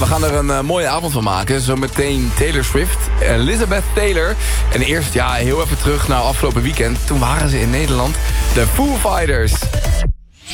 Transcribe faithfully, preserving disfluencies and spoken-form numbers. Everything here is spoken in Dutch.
we gaan er een uh, mooie avond van maken. Zometeen Taylor Swift, Elizabeth Taylor. En eerst, ja, heel even terug naar afgelopen weekend. Toen waren ze in Nederland de Foo Fighters.